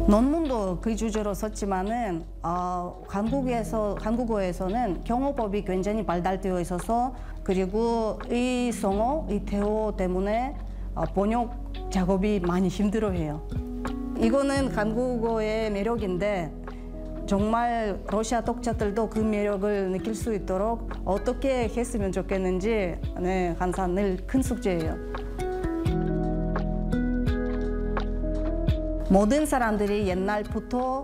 논문도 그 주제로 썼지만은 한국어에서는 경어법이 굉장히 발달되어 있어서 그리고 이 성어, 이 태호 때문에 번역 작업이 많이 힘들어해요. 이거는 한국어의 매력인데 정말 러시아 독자들도 그 매력을 느낄 수 있도록 어떻게 했으면 좋겠는지 항상 늘 큰 숙제예요. 모든 사람들이 옛날부터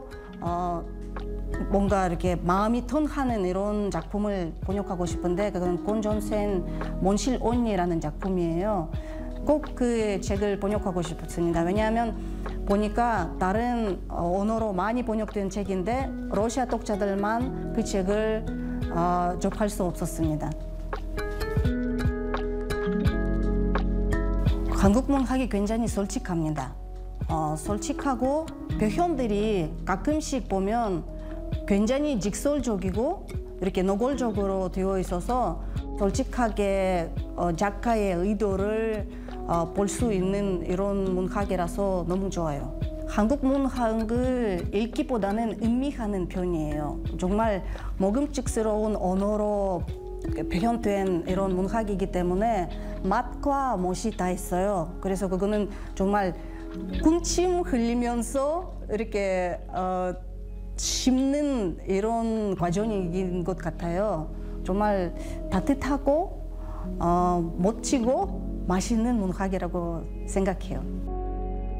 뭔가 이렇게 마음이 통하는 이런 작품을 번역하고 싶은데 그건 곤존센 몬실온이라는 작품이에요. 꼭 그 책을 번역하고 싶습니다. 왜냐하면 보니까 다른 언어로 많이 번역된 책인데 러시아 독자들만 그 책을 접할 수 없었습니다. 한국 문학이 굉장히 솔직합니다. 솔직하고 표현들이 가끔씩 보면 굉장히 직설적이고 이렇게 노골적으로 되어 있어서 솔직하게 작가의 의도를 볼 수 있는 이런 문학이라서 너무 좋아요. 한국 문학을 읽기보다는 음미하는 편이에요. 정말 먹음직스러운 언어로 표현된 이런 문학이기 때문에 맛과 멋이 다 있어요. 그래서 그거는 정말 군침 흘리면서 이렇게 씹는 이런 과정인 것 같아요. 정말 따뜻하고 멋지고 맛있는 문학이라고 생각해요.